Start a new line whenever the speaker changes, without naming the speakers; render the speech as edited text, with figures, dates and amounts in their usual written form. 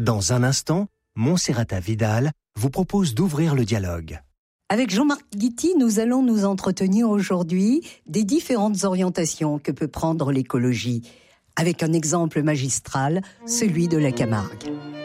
Dans un instant, Monserrata Vidal vous propose d'ouvrir le dialogue.
Avec Jean-Marc Guity, nous allons nous entretenir aujourd'hui des différentes orientations que peut prendre l'écologie, avec un exemple magistral, celui de la Camargue.